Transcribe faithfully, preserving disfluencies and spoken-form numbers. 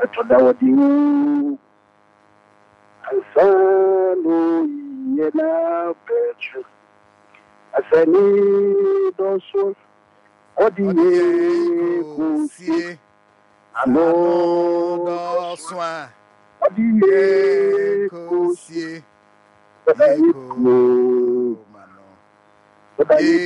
Etodawadi Asano Yena Petru Asani Doso Odiye Kusi Ano Ano do soin. Odiye Kusi Yekosie. Odiye Yeko mano. Ye